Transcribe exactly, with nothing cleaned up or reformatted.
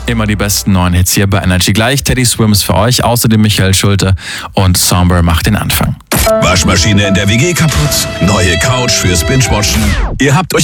Immer die besten neuen Hits hier bei Energy. Gleich Teddy Swims für euch, außerdem Michael Schulte und Somber macht den Anfang. Waschmaschine in der W G kaputt? Neue Couch fürs Binge-Watchen? Ihr habt euch